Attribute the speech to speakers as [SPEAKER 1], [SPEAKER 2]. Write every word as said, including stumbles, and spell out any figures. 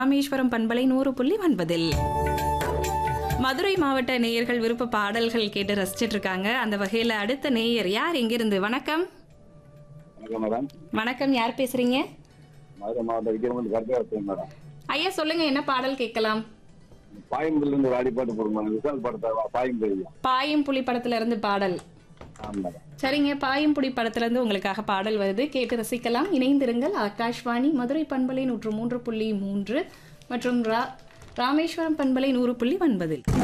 [SPEAKER 1] ராமேஸ்வரம் பண்பலை நூறு புள்ளி ஒன்பதில் மதுரை மாவட்ட நேயர்கள் விருப்ப பாடல்கள் கேட்டு ரசிச்சிட்டு இருக்காங்க. அந்த வகையில அடுத்த நேயர் யார் எங்கிருந்து? வணக்கம்.
[SPEAKER 2] வணக்கம் மேடம்.
[SPEAKER 1] வணக்கம், யார் பேசுறீங்க?
[SPEAKER 2] மதுரை மாவட்டம் விக்கிரமன் கருத்து மேடம்.
[SPEAKER 1] ஐயா சொல்லுங்க, என்ன பாடல் கேட்கலாம்?
[SPEAKER 2] பாயம்புல இருந்து வாடி பாட்டு போடுங்க மேடம். விசால் படத்தை பாயம்புலி.
[SPEAKER 1] பாயும் புலி படத்துல இருந்து பாடல்.
[SPEAKER 2] ஆமா மேடம்.
[SPEAKER 1] சரிங்க, பாயும் புலி படத்துல இருந்து உங்களுக்காக பாடல் வருது, கேட்டு ரசிக்கலாம். இணைந்திருங்கள். ஆகாஷ்வாணி மதுரை பண்பலை நூற்று மூன்று புள்ளி மூன்று மற்றும் ரா ராமேஸ்வரம் பண்பலை நூறு புள்ளி ஒன்பதில்.